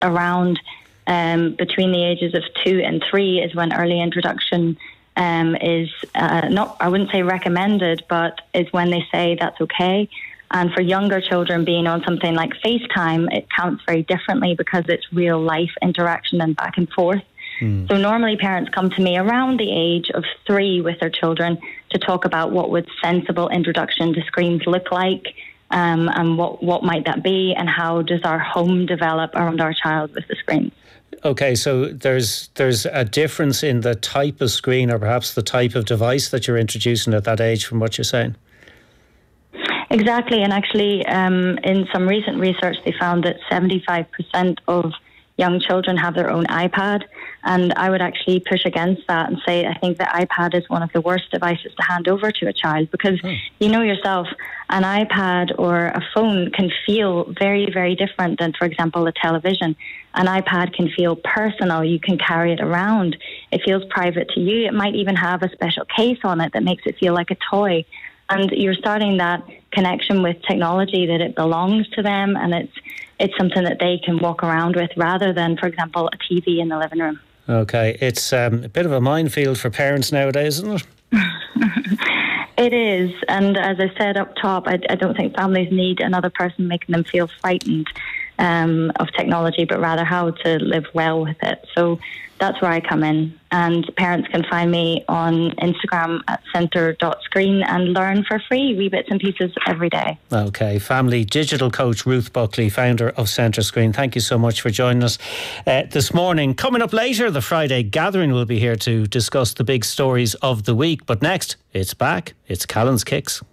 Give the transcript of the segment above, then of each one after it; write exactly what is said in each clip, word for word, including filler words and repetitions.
around um, between the ages of two and three is when early introduction um, is uh, not, I wouldn't say recommended, but is when they say that's okay. And for younger children, being on something like FaceTime, it counts very differently because it's real life interaction and back and forth. Mm. So normally parents come to me around the age of three with their children to talk about what would sensible introduction to screens look like, um, and what, what might that be, and how does our home develop around our child with the screens. Okay, so there's there's a difference in the type of screen or perhaps the type of device that you're introducing at that age from what you're saying. Exactly, and actually um, in some recent research they found that seventy-five percent of young children have their own iPad, and I would actually push against that and say I think the iPad is one of the worst devices to hand over to a child because mm. you know yourself, an iPad or a phone can feel very, very different than, for example, a television. An iPad can feel personal. You can carry it around. It feels private to you. It might even have a special case on it that makes it feel like a toy. And you're starting that connection with technology, that it belongs to them and it's it's something that they can walk around with rather than, for example, a T V in the living room. Okay, it's um, a bit of a minefield for parents nowadays, isn't it? It is, and as I said up top, I, I don't think families need another person making them feel frightened um, of technology, but rather how to live well with it. So that's where I come in, and parents can find me on Instagram at centre dot screen and learn for free wee bits and pieces every day. Okay, family digital coach Ruth Buckley, founder of Centre Screen, thank you so much for joining us uh, this morning. Coming up later, the Friday Gathering will be here to discuss the big stories of the week, but next, it's back, it's Callan's Kicks.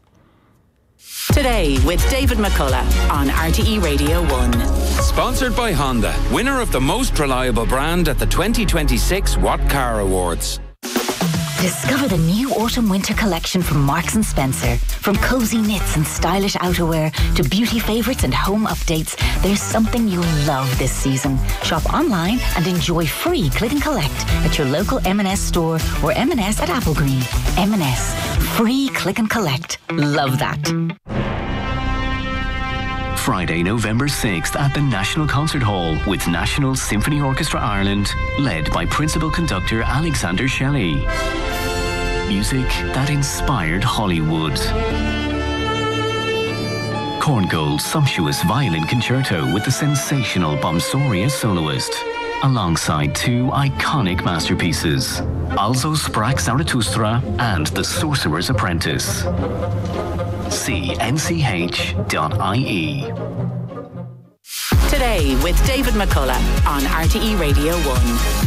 Today with David McCullough on R T E Radio one. Sponsored by Honda, winner of the most reliable brand at the twenty twenty-six What Car Awards. Discover the new autumn-winter collection from Marks and Spencer. From cosy knits and stylish outerwear to beauty favourites and home updates, there's something you'll love this season. Shop online and enjoy free click and collect at your local M and S store or M and S at Applegreen. M and S. Free click and collect. Love that. Friday, November sixth at the National Concert Hall with National Symphony Orchestra Ireland, led by Principal Conductor Alexander Shelley. Music that inspired Hollywood. Korngold's sumptuous violin concerto with the sensational Bomsoria soloist, alongside two iconic masterpieces, Also Sprach Zarathustra and The Sorcerer's Apprentice. See N C H dot I E. Today with David McCullough on R T E Radio one.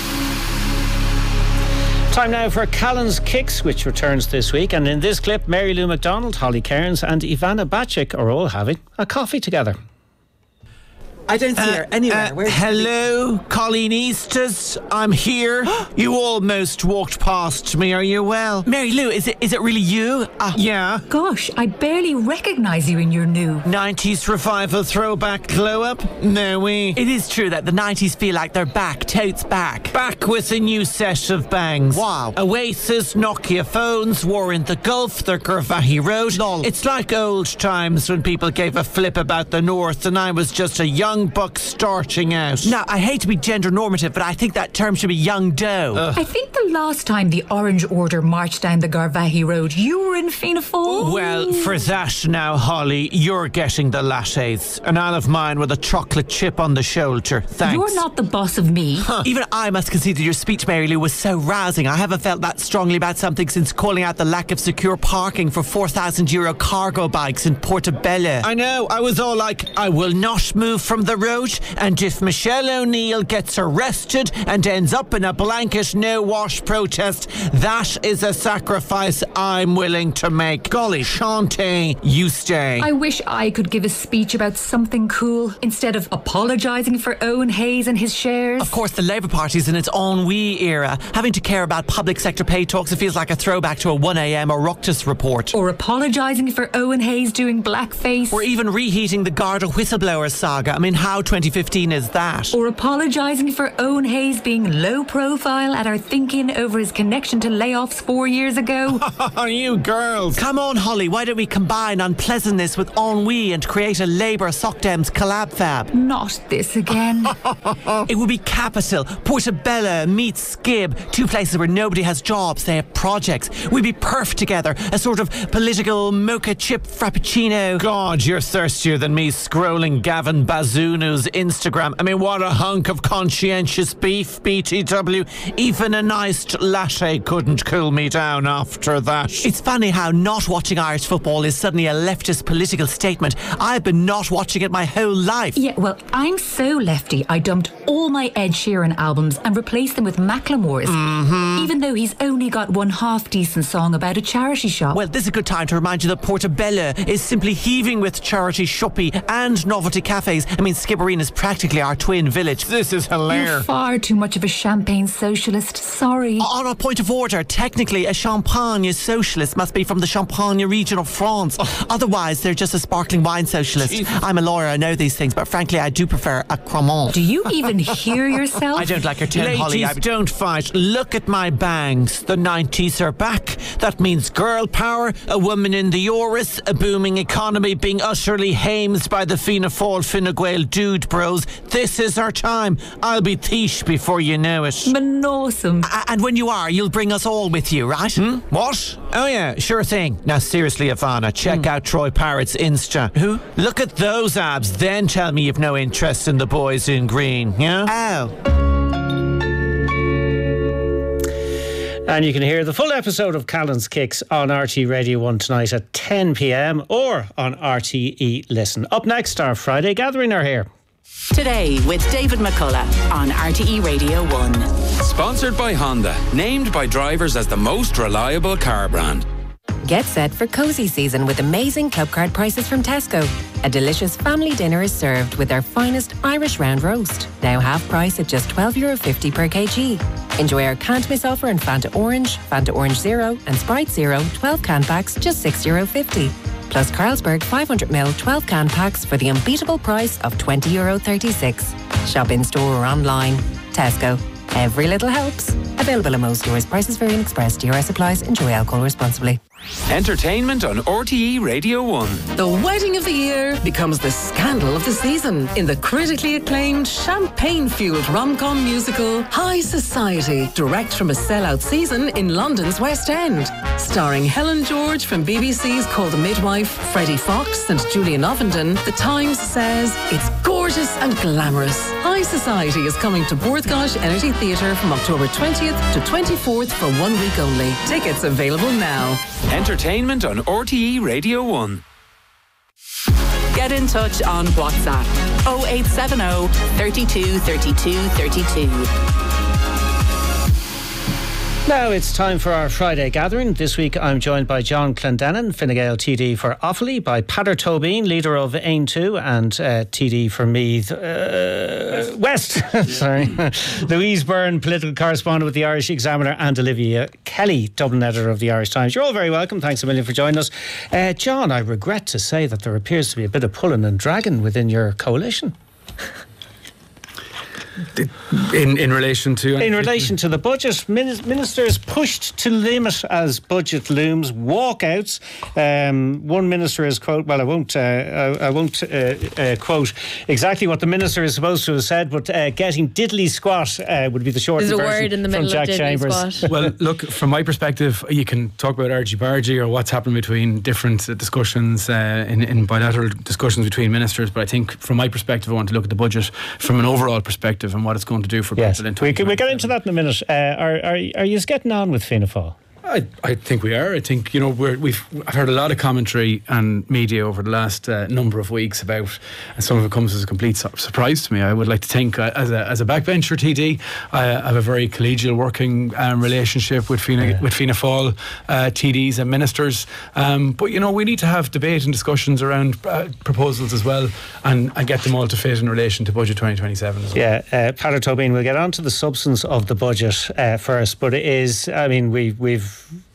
Time now for Callan's Kicks, which returns this week. And in this clip, Mary Lou McDonald, Holly Cairns and Ivana Bacik are all having a coffee together. I don't see uh, her anywhere. Uh, hello, Colleen Easters. I'm here. You almost walked past me. Are you well? Mary Lou, is it is it really you? Uh, yeah. Gosh, I barely recognise you in your new nineties revival throwback glow up. No we. It is true that the nineties feel like they're back, totes back. Back with a new set of bangs. Wow. Oasis, Nokia phones, War in the Gulf, their Garvahi Road. Lol. It's like old times when people gave a flip about the North and I was just a young buck starting out. Now, I hate to be gender normative, but I think that term should be young doe. Uh. I think the last time the Orange Order marched down the Garvahi Road, you were in Fianna Fáil. Well, for that now, Holly, you're getting the lattes, and I'll have mine with a chocolate chip on the shoulder. Thanks. You're not the boss of me. Huh. Even I must concede that your speech, Mary Lou, was so rousing. I haven't felt that strongly about something since calling out the lack of secure parking for four thousand euro cargo bikes in Portobello. I know, I was all like, I will not move from the road, and if Michelle O'Neill gets arrested and ends up in a blanket no-wash protest, that is a sacrifice I'm willing to make. Golly, Shantae, you stay. I wish I could give a speech about something cool instead of apologising for Owen Hayes and his shares. Of course, the Labour Party's in its ennui era. Having to care about public sector pay talks, it feels like a throwback to a one a.m. Oireachtas report. Or apologising for Owen Hayes doing blackface. Or even reheating the Garda whistleblower saga. I mean, mean, how twenty fifteen is that? Or apologising for Owen Hayes being low profile at our thinking over his connection to layoffs four years ago. You girls. Come on, Holly, why don't we combine unpleasantness with ennui and create a Labour Sockdems collab fab? Not this again. It would be capital. Portobello meets Skib, two places where nobody has jobs, they have projects. We'd be perfect together, a sort of political mocha chip frappuccino. God, you're thirstier than me scrolling Gavin Bazunu's Instagram. I mean, what a hunk of conscientious beef, B T W. Even an iced latte couldn't cool me down after that. It's funny how not watching Irish football is suddenly a leftist political statement. I've been not watching it my whole life. Yeah, well, I'm so lefty, I dumped all my Ed Sheeran albums and replaced them with Macklemore's. Mm-hmm. Even though he's only got one half-decent song about a charity shop. Well, this is a good time to remind you that Portobello is simply heaving with charity shoppy and novelty cafes. I mean, Skibbereen is practically our twin village. This is hilarious. You're far too much of a champagne socialist, sorry. On a point of order, technically a champagne socialist must be from the Champagne region of France. Oh. Otherwise, they're just a sparkling wine socialist. Jesus. I'm a lawyer, I know these things, but frankly, I do prefer a cremant. Do you even hear yourself? I don't like your tone, Holly. I don't fight. Look at my bangs. The nineties are back. That means girl power, a woman in the Oris, a booming economy being utterly hamed by the Fianna Fáil, Fine Gael dude bros. This is our time. I'll be thish before you know it. Awesome. A- and when you are, you'll bring us all with you, right? Hmm? What? Oh yeah, sure thing. Now seriously, Ivana, check mm. out Troy Parrott's Insta. Who? Look at those abs, then tell me you've no interest in the boys in green, yeah? Oh. And you can hear the full episode of Callan's Kicks on R T Radio one tonight at ten p.m. or on R T E Listen. Up next, our Friday Gathering are here. Today with David McCullough on R T E Radio one. Sponsored by Honda, named by drivers as the most reliable car brand. Get set for cosy season with amazing club card prices from Tesco. A delicious family dinner is served with our finest Irish round roast. Now half price at just twelve euro fifty per kg. Enjoy our can't miss offer in Fanta Orange, Fanta Orange Zero and Sprite Zero twelve can packs just six euro fifty. Plus Carlsberg five hundred milliliter twelve can packs for the unbeatable price of twenty euro thirty-six. Shop in store or online. Tesco. Every little helps. Available in most stores. Prices vary and express. D R S applies. Enjoy alcohol responsibly. Entertainment on R T E Radio one. The wedding of the year becomes the scandal of the season in the critically acclaimed champagne-fueled rom-com musical High Society, direct from a sellout season in London's West End. Starring Helen George from B B C's Called a Midwife, Freddie Fox and Julian Ovenden, The Times says it's gorgeous and glamorous. High Society is coming to Borthgosh Energy Theatre from October twentieth to twenty-fourth for one week only. Tickets available now. Entertainment on R T E Radio one. Get in touch on WhatsApp oh eight seven oh, thirty-two, thirty-two, thirty-two. Now it's time for our Friday Gathering. This week I'm joined by John Clendenin, Fine Gael T D for Offaly, by Peadar Tóibín, leader of Ain two and uh, T D for Meath uh, West. Sorry, Louise Byrne, political correspondent with the Irish Examiner, and Olivia Kelly, Dublin editor of the Irish Times. You're all very welcome. Thanks a million for joining us. Uh, John, I regret to say that there appears to be a bit of pulling and dragging within your coalition. In in relation to in relation to the budget, ministers pushed to limit as budget looms. Walkouts. Um, one minister is quote. Well, I won't. Uh, I, I won't uh, uh, quote exactly what the minister is supposed to have said, but uh, getting diddly squat uh, would be the short version. There's a word in the middle from Jack of diddly Chambers. squat. Well, look, from my perspective, you can talk about argy-bargy or what's happened between different uh, discussions uh, in, in bilateral discussions between ministers, but I think from my perspective, I want to look at the budget from an overall perspective and what it's going to do for yes. people in we can, we'll get into that in a minute. Uh, are, are, are you getting on with Fianna Fáil? I, I think we are. I think, you know, we're, we've I've heard a lot of commentary and media over the last uh, number of weeks about, and some of it comes as a complete su- surprise to me. I would like to think, uh, as a as a backbencher T D, I have a very collegial working um, relationship with Fianna, yeah. with Fianna Fáil uh, T Ds and ministers. Um, but, you know, we need to have debate and discussions around uh, proposals as well, and, and get them all to fit in relation to Budget twenty twenty-seven as well. Yeah, uh, Peadar Tóibín, we'll get on to the substance of the budget uh, first, but it is, I mean, we, we've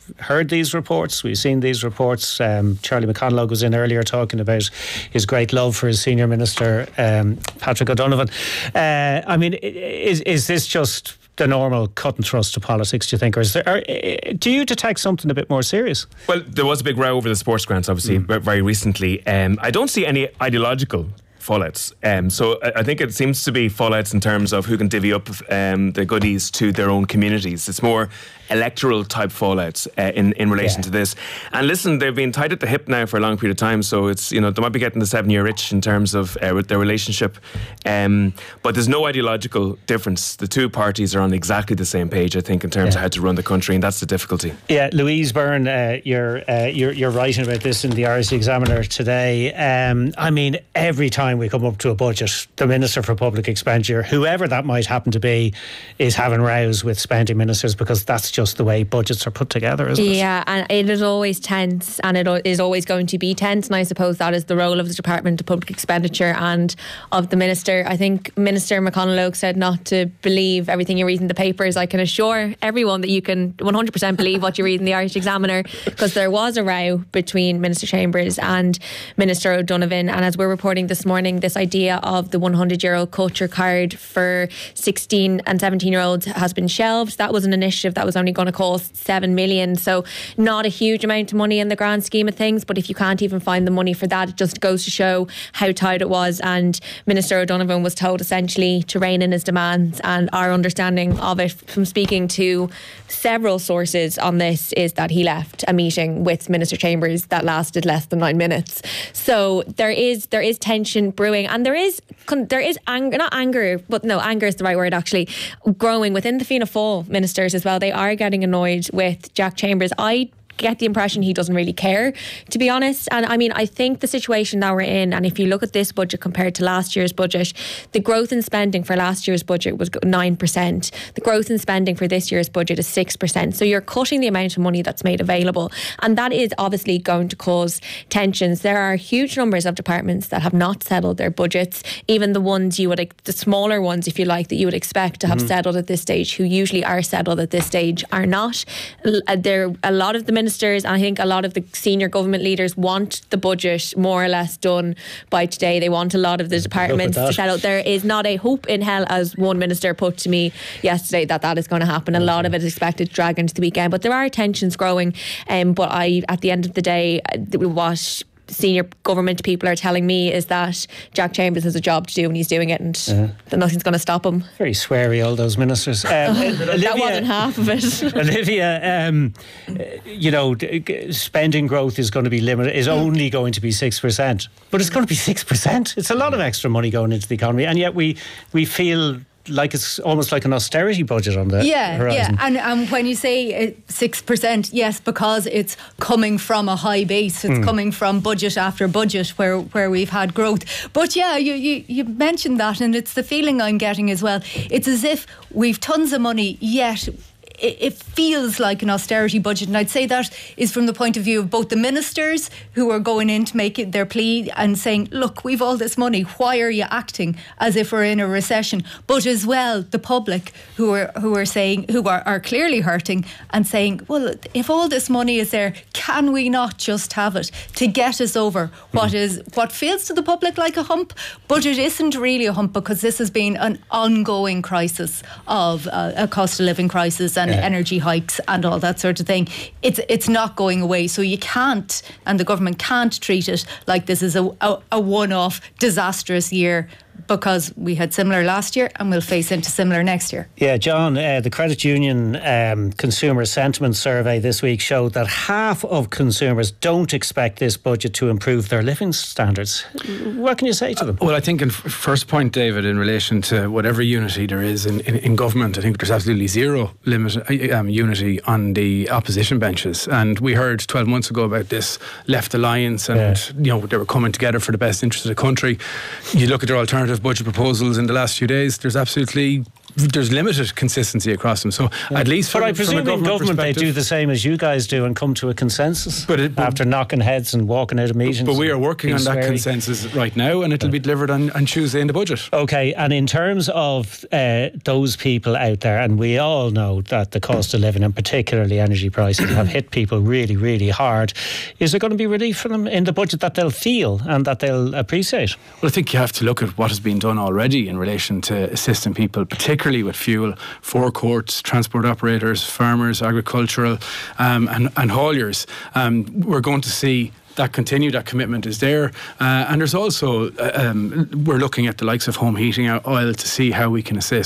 heard these reports. We've seen these reports. Um, Charlie McConalogue was in earlier talking about his great love for his senior minister, um, Patrick O'Donovan. Uh, I mean, is is this just the normal cut and thrust of politics, do you think? Or is there, are, do you detect something a bit more serious? Well, there was a big row over the sports grants, obviously, mm. very recently. Um, I don't see any ideological fallouts. Um, so I, I think it seems to be fallouts in terms of who can divvy up um, the goodies to their own communities. It's more electoral type fallouts uh, in, in relation yeah. to this. And listen, they've been tied at the hip now for a long period of time, so it's, you know, they might be getting the seven year itch in terms of uh, with their relationship. Um, but there's no ideological difference. The two parties are on exactly the same page, I think, in terms yeah. of how to run the country, and that's the difficulty. Yeah, Louise Byrne, uh, you're, uh, you're you're writing about this in the Irish Examiner today. Um, I mean, every time we come up to a budget, the Minister for Public Expenditure, whoever that might happen to be, is having rows with spending ministers, because that's just the way budgets are put together, isn't it? Yeah, and it is always tense, and it is always going to be tense, and I suppose that is the role of the Department of Public Expenditure and of the Minister. I think Minister McConalogue said not to believe everything you read in the papers. I can assure everyone that you can one hundred percent believe what you read in the Irish Examiner, because there was a row between Minister Chambers and Minister O'Donovan, and as we're reporting this morning, this idea of the one hundred euro culture card for sixteen and seventeen year olds has been shelved. That was an initiative that was only going to cost seven million, so not a huge amount of money in the grand scheme of things, but if you can't even find the money for that, it just goes to show how tight it was. And Minister O'Donovan was told essentially to rein in his demands, and our understanding of it from speaking to several sources on this is that he left a meeting with Minister Chambers that lasted less than nine minutes. So there is there is tension brewing, and there is there is anger, not anger, but no, anger is the right word actually, growing within the Fianna Fáil ministers as well. They are getting annoyed with Jack Chambers. I get the impression he doesn't really care, to be honest. And I mean, I think the situation that we're in, and if you look at this budget compared to last year's budget, the growth in spending for last year's budget was nine percent. The growth in spending for this year's budget is six percent. So you're cutting the amount of money that's made available, and that is obviously going to cause tensions. There are huge numbers of departments that have not settled their budgets, even the ones you would, the smaller ones, if you like, that you would expect to have mm-hmm. settled at this stage, who usually are settled at this stage, are not. There, a lot of the ministers, I think a lot of the senior government leaders want the budget more or less done by today. They want a lot of the departments to settle. There is not a hope in hell, as one minister put to me yesterday, that that is going to happen. A lot of it is expected to drag into the weekend, but there are tensions growing. Um, but I, at the end of the day, what senior government people are telling me is that Jack Chambers has a job to do, and he's doing it, and uh, that nothing's going to stop him. Very sweary, all those ministers. Um, Olivia, that wasn't half of it. Olivia, um, you know, spending growth is going to be limited, is only going to be six percent, but it's going to be six percent. It's a lot of extra money going into the economy, and yet we we feel like it's almost like an austerity budget on the yeah, horizon. Yeah, and, and when you say six percent, yes, because it's coming from a high base, it's mm. coming from budget after budget where, where we've had growth. But yeah, you, you, you mentioned that, and it's the feeling I'm getting as well. It's as if we've tons of money, yet it feels like an austerity budget, and I'd say that is from the point of view of both the ministers who are going in to make it their plea and saying, look, we've all this money, why are you acting as if we're in a recession? But as well the public who are who are saying who are, are clearly hurting and saying, well, if all this money is there, can we not just have it to get us over what is what feels to the public like a hump, but it isn't really a hump, because this has been an ongoing crisis of uh, a cost of living crisis and And yeah. energy hikes and all that sort of thing. It's it's not going away, so you can't, and the government can't treat it like this is a, a, a one-off disastrous year, because we had similar last year and we'll face into similar next year. Yeah, John, uh, the Credit Union um, Consumer Sentiment Survey this week showed that half of consumers don't expect this budget to improve their living standards. What can you say to them? Uh, well, I think in f- first point, David, in relation to whatever unity there is in, in, in government, I think there's absolutely zero limit, um, unity on the opposition benches. And we heard twelve months ago about this left alliance, and yeah. you know, they were coming together for the best interest of the country. You look at their alternative budget proposals in the last few days, there's absolutely there's limited consistency across them. So yeah. at least, but from, I presume from a in government, government they do the same as you guys do and come to a consensus. But, it, but after knocking heads and walking out of meetings. But we are working on that consensus right now, and it'll be delivered on, on Tuesday in the budget. Okay, and in terms of uh, those people out there, and we all know that the cost of living and particularly energy prices have hit people really, really hard. Is there going to be relief for them in the budget that they'll feel and that they'll appreciate? Well, I think you have to look at what has been done already in relation to assisting people, particularly with fuel, forecourts, transport operators, farmers, agricultural um, and, and hauliers. Um, we're going to see that continue, that commitment is there. Uh, and there's also, uh, um, we're looking at the likes of home heating oil to see how we can assist.